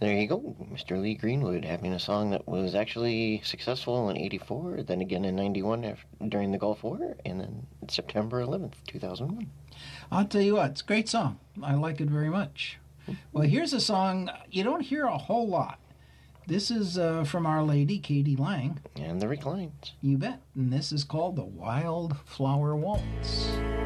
There you go, Mr. Lee Greenwood having a song that was actually successful in '84, then again in '91 during the Gulf War, and then September 11th, 2001. I'll tell you what, it's a great song. I like it very much. Well, here's a song you don't hear a whole lot. This is from Our Lady, Katie Lang. And the Reclines. You bet. And this is called the Wildflower Waltz.